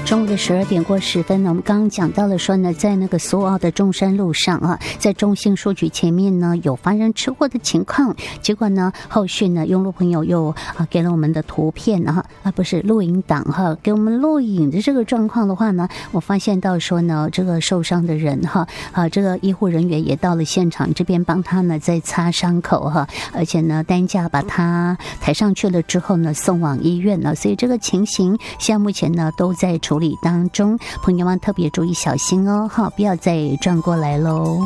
中午的12:10呢，我们刚刚讲到了说呢，在那个苏澳的中山路上啊，在中信书局前面呢有发生车祸的情况，结果呢后续呢用路朋友又给了我们的图片不是录影档给我们录影的这个状况的话呢，我发现到说呢这个受伤的人这个医护人员也到了现场这边帮他呢在擦伤口而且呢担架把他抬上去了之后呢送往医院了，所以这个情形现在目前呢都在处理当中，朋友们特别注意小心哦，不要再转过来喽。